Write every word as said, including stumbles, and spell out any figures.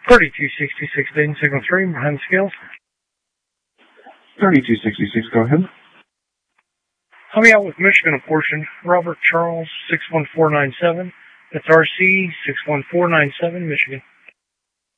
thirty-two sixty-six, Dayton Signal three, behind the scales. thirty-two sixty-six, go ahead. I'll be out with Michigan apportion, Robert Charles six one four nine seven. That's R C six one four nine seven, Michigan.